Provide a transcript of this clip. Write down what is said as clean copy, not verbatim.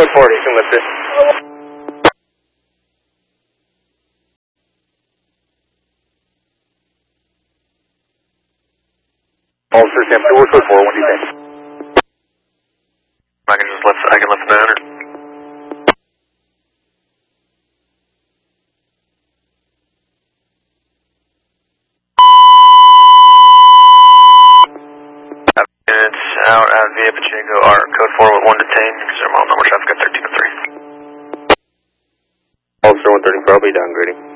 code 4, you can lift it. Officer Sam, we're code 4, what do you think? I can lift the banner. It's out via Pacheco, our code 4 with 1 detained, because their mile number traffic at 1303. Officer 134, I'll be downgrading.